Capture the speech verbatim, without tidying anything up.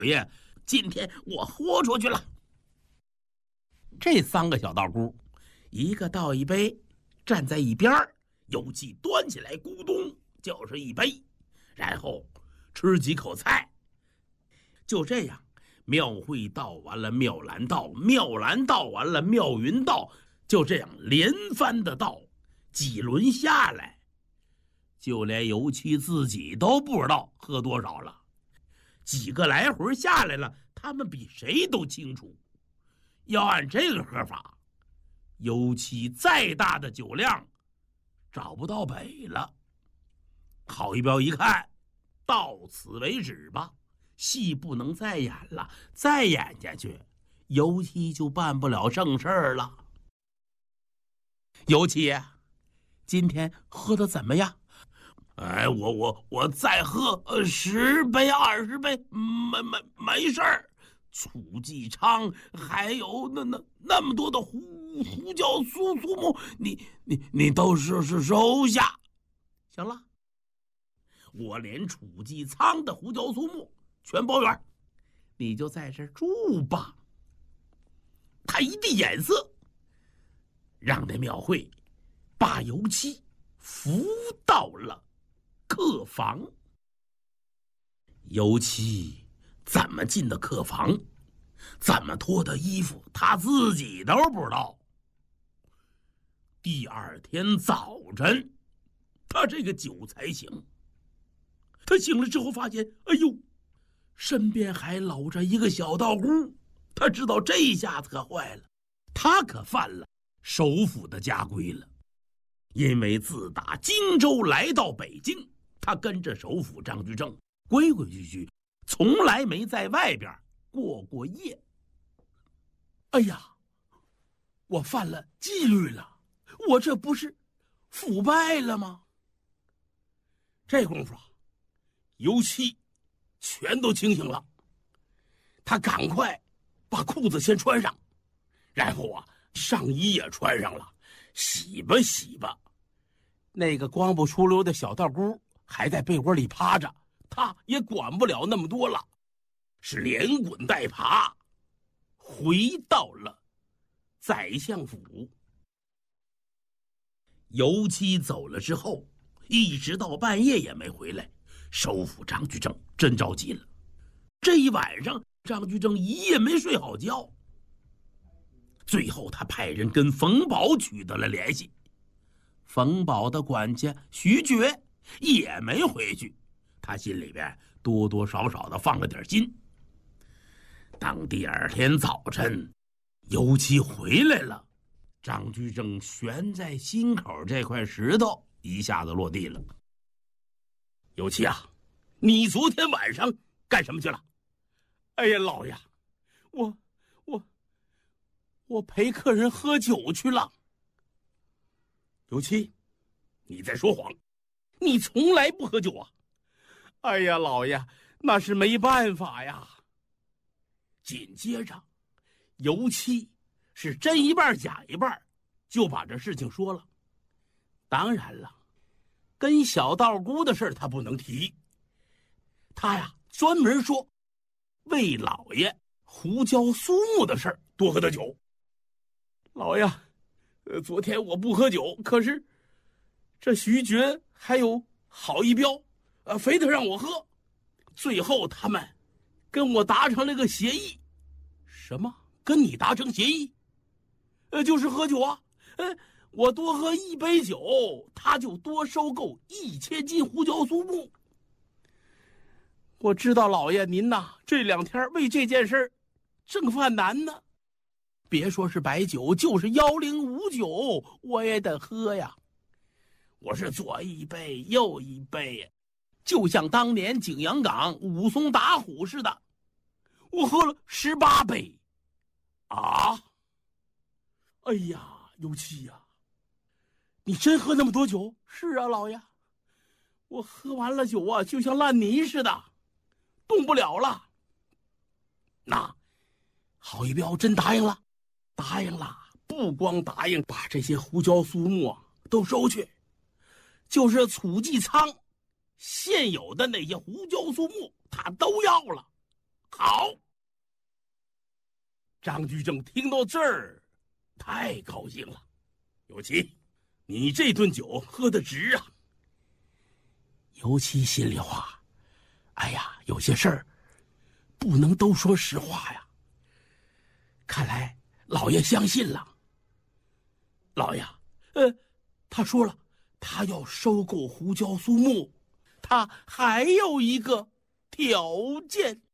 爷，今天我豁出去了。这三个小道姑，一个倒一杯，站在一边，有气端起来，咕咚就是一杯，然后吃几口菜。就这样，庙会道完了，妙兰道，妙兰道完了，妙云道，就这样连番的道，几轮下来，就连尤其自己都不知道喝多少了。几个来回下来了，他们比谁都清楚。要按这个喝法，尤其再大的酒量，找不到北了。郝一彪一看，到此为止吧，戏不能再演了，再演下去，尤其就办不了正事儿了。尤其今天喝的怎么样？哎，我我我再喝呃十杯二十杯，没没没事儿。楚继昌还有那那那么多的胡胡椒苏苏木，你你你都是是收下。行了，我连楚继昌的胡椒苏木全包圆，你就在这住吧。他一递眼色，让这庙会把尤其扶到了客房。尤其怎么进的客房，怎么脱的衣服，他自己都不知道。第二天早晨，他这个酒才醒。他醒了之后发现，哎呦，身边还搂着一个小道姑。他知道这下子可坏了，他可犯了首府的家规了。因为自打荆州来到北京，他跟着首府张居正规规矩矩，从来没在外边过过夜。哎呀，我犯了纪律了，我这不是腐败了吗？这功夫啊，尤其全都清醒了。他赶快把裤子先穿上，然后啊，上衣也穿上了，洗吧洗吧。那个光不出溜的小道姑还在被窝里趴着，他也管不了那么多了，是连滚带爬回到了宰相府。尤其走了之后，一直到半夜也没回来，首府张居正真着急了。这一晚上张居正一夜没睡好觉。最后他派人跟冯保取得了联系，冯保的管家徐觉也没回去，他心里边多多少少的放了点心。当第二天早晨尤其回来了，张居正悬在心口这块石头一下子落地了。尤其啊，你昨天晚上干什么去了？哎呀，老爷，我我我陪客人喝酒去了。尤其，你在说谎，你从来不喝酒啊！哎呀，老爷，那是没办法呀。紧接着，尤其是真一半假一半，就把这事情说了。当然了，跟小道姑的事他不能提，他呀专门说魏老爷胡椒苏木的事多喝的酒。老爷，呃，昨天我不喝酒，可是这徐觉还有郝一彪，呃，非得让我喝。最后他们跟我达成了个协议。什么？跟你达成协议？呃，就是喝酒啊。呃，我多喝一杯酒，他就多收购一千斤胡椒苏木。我知道老爷您呐，这两天为这件事正犯难呢。别说是白酒，就是幺零五酒，我也得喝呀。我是左一杯右一杯，就像当年景阳冈武松打虎似的，我喝了十八杯。啊！哎呀，尤其呀，你真喝那么多酒？是啊，老爷，我喝完了酒啊，就像烂泥似的，动不了了。那郝一彪真答应了？答应了，不光答应把这些胡椒苏木啊都收去，就是楚继昌现有的那些胡椒苏木他都要了。 好。张居正听到这儿，太高兴了。尤其，你这顿酒喝得值啊！尤其心里话，哎呀，有些事儿不能都说实话呀。看来老爷相信了。老爷，呃，他说了，他要收购胡椒苏木，他还有一个条件。